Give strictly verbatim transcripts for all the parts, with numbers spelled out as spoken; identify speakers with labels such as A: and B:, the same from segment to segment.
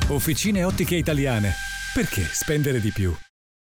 A: Officine Ottiche Italiane. Perché spendere di più?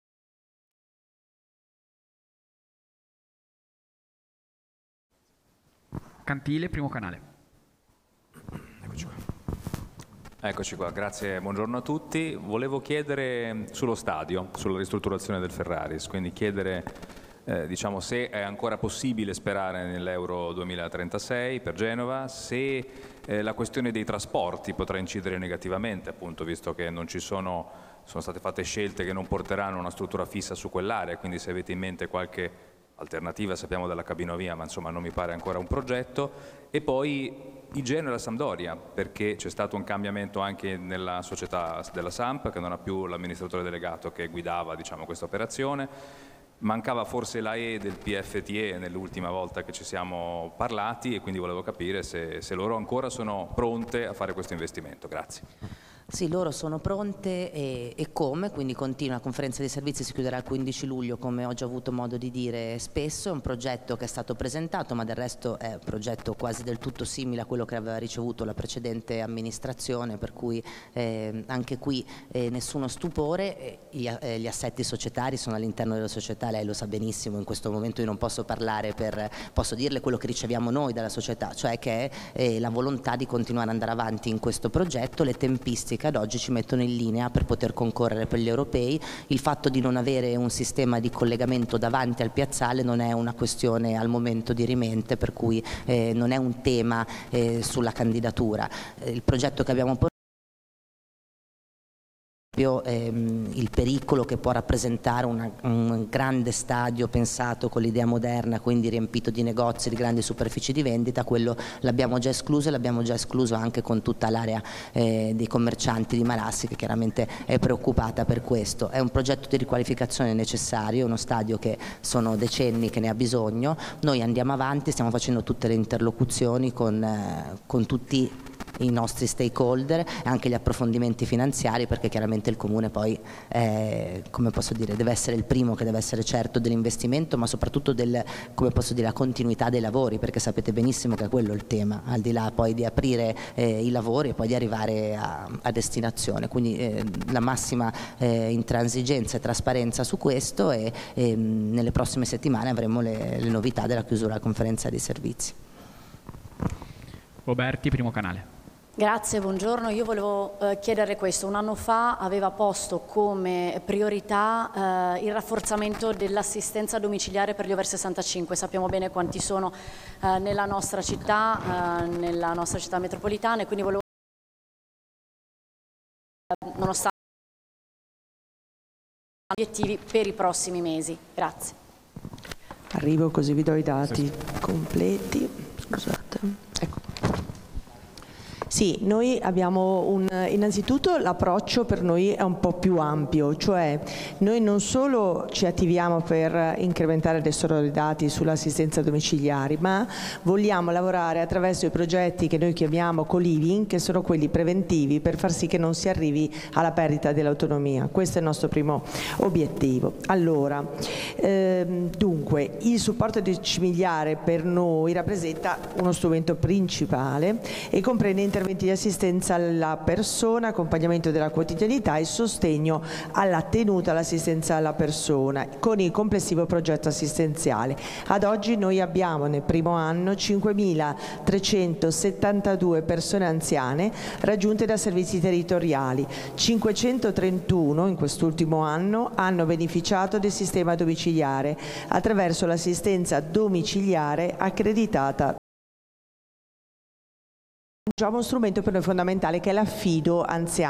B: Cantile, primo canale.
C: Eccoci qua. Eccoci qua, grazie, buongiorno a tutti. Volevo chiedere sullo stadio, sulla ristrutturazione del Ferraris, quindi chiedere eh, diciamo, se è ancora possibile sperare nell'Euro duemilatrentasei per Genova, se eh, la questione dei trasporti potrà incidere negativamente, appunto, visto che non ci sono, sono state fatte scelte che non porteranno una struttura fissa su quell'area, quindi se avete in mente qualche alternativa, sappiamo della cabinovia, ma insomma non mi pare ancora un progetto. E poi i Genoa e la Sampdoria, perché c'è stato un cambiamento anche nella società della Samp, che non ha più l'amministratore delegato che guidava, diciamo, questa operazione. Mancava forse la E del P F T E nell'ultima volta che ci siamo parlati, e quindi volevo capire se, se loro ancora sono pronte a fare questo investimento. Grazie.
D: Sì, loro sono pronte e, e come, quindi continua. La conferenza dei servizi si chiuderà il quindici luglio, come ho già avuto modo di dire spesso. È un progetto che è stato presentato, ma del resto è un progetto quasi del tutto simile a quello che aveva ricevuto la precedente amministrazione, per cui eh, anche qui eh, nessuno stupore. Gli, eh, gli assetti societari sono all'interno della società, lei lo sa benissimo, in questo momento io non posso parlare per, posso dirle quello che riceviamo noi dalla società, cioè che è eh, la volontà di continuare ad andare avanti in questo progetto. Le tempistiche ad oggi ci mettono in linea per poter concorrere per gli europei. Il fatto di non avere un sistema di collegamento davanti al piazzale non è una questione al momento dirimente, per cui eh, non è un tema eh, sulla candidatura. Eh, il progetto che abbiamo portato Ehm, il pericolo che può rappresentare una, un grande stadio pensato con l'idea moderna, quindi riempito di negozi, di grandi superfici di vendita, quello l'abbiamo già escluso, e l'abbiamo già escluso anche con tutta l'area eh, dei commercianti di Malassi, che chiaramente è preoccupata per questo. È un progetto di riqualificazione necessario, uno stadio che sono decenni che ne ha bisogno. Noi andiamo avanti, stiamo facendo tutte le interlocuzioni con, eh, con tutti i nostri stakeholder e anche gli approfondimenti finanziari, perché chiaramente il Comune poi eh, come posso dire, deve essere il primo che deve essere certo dell'investimento, ma soprattutto del, come posso dire, la continuità dei lavori, perché sapete benissimo che è quello il tema, al di là poi di aprire eh, i lavori e poi di arrivare a, a destinazione. Quindi eh, la massima eh, intransigenza e trasparenza su questo, e, e nelle prossime settimane avremo le, le novità della chiusura della conferenza dei servizi.
B: Roberti, primo canale.
E: Grazie, buongiorno. Io volevo eh, chiedere questo. Un anno fa aveva posto come priorità eh, il rafforzamento dell'assistenza domiciliare per gli over sessantacinque. Sappiamo bene quanti sono eh, nella nostra città, eh, nella nostra città metropolitana, e quindi volevo eh, nonostante gli obiettivi per i prossimi mesi. Grazie.
F: Arrivo così vi do i dati completi. Scusate. Ecco. Sì, noi abbiamo un, innanzitutto l'approccio per noi è un po' più ampio, cioè noi non solo ci attiviamo per incrementare le sororità sull'assistenza domiciliare, ma vogliamo lavorare attraverso i progetti che noi chiamiamo co-living, che sono quelli preventivi per far sì che non si arrivi alla perdita dell'autonomia. Questo è il nostro primo obiettivo. Allora, ehm, dunque, il supporto domiciliare per noi rappresenta uno strumento principale e comprende interventi di assistenza alla persona, accompagnamento della quotidianità e sostegno alla tenuta, all'assistenza alla persona, con il complessivo progetto assistenziale. Ad oggi noi abbiamo nel primo anno cinquemilatrecentosettantadue persone anziane raggiunte da servizi territoriali, cinquecentotrentuno in quest'ultimo anno hanno beneficiato del sistema domiciliare attraverso l'assistenza domiciliare accreditata. Uno strumento per noi fondamentale che è l'affido anziano.